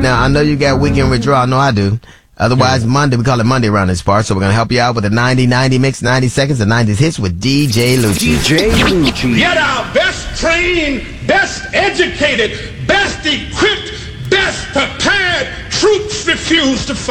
Now, I know you got weekend withdrawal. I know I do. Otherwise, Monday, we call it Monday around this part. So we're going to help you out with the 90-90 mix, 90 seconds of 90s hits with DJ Lucci. DJ Lucci. Yet our best trained, best educated, best equipped, best prepared troops refuse to fight.